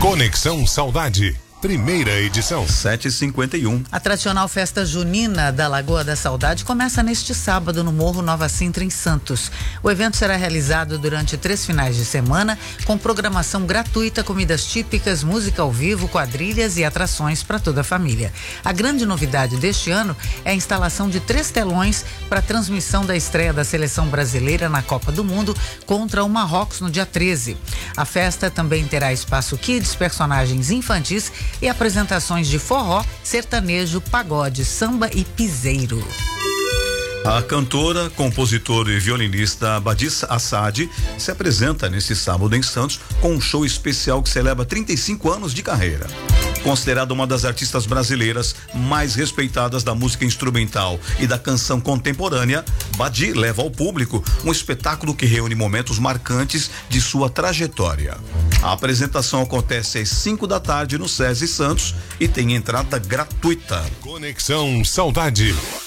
Conexão Saudade, primeira edição. 7h51. A tradicional festa junina da Lagoa da Saudade começa neste sábado no Morro Nova Sintra, em Santos. O evento será realizado durante 3 finais de semana, com programação gratuita, comidas típicas, música ao vivo, quadrilhas e atrações para toda a família. A grande novidade deste ano é a instalação de 3 telões para a transmissão da estreia da seleção brasileira na Copa do Mundo contra o Marrocos no dia 13. A festa também terá espaço kids, personagens infantis e apresentações de forró, sertanejo, pagode, samba e piseiro. A cantora, compositora e violinista Badis Assad se apresenta neste sábado em Santos com um show especial que celebra 35 anos de carreira. Considerada uma das artistas brasileiras mais respeitadas da música instrumental e da canção contemporânea, Badi leva ao público um espetáculo que reúne momentos marcantes de sua trajetória. A apresentação acontece às 5 da tarde no SESI Santos e tem entrada gratuita. Conexão Saudade.